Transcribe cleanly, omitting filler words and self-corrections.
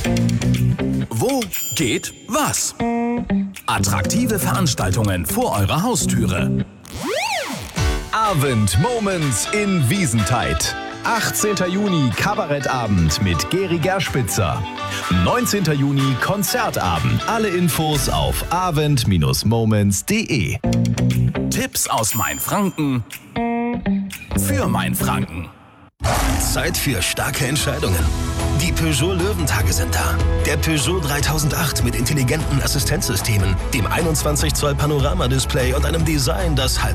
Wo geht was? Attraktive Veranstaltungen vor eurer Haustüre. Avent Moments in Wiesentheid. 18. Juni Kabarettabend mit Geri Gerspitzer. 19. Juni Konzertabend. Alle Infos auf avent-moments.de. Tipps aus Mainfranken für Mainfranken. Zeit für starke Entscheidungen. Die Peugeot Löwentage sind da. Der Peugeot 3008 mit intelligenten Assistenzsystemen, dem 21 Zoll Panoramadisplay und einem Design, das